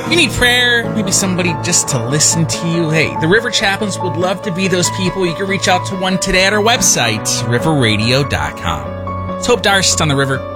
You need prayer, maybe somebody just to listen to you. Hey, the River Chaplains would love to be those people. You can reach out to one today at our website, riverradio.com. It's Hope Darst on the River.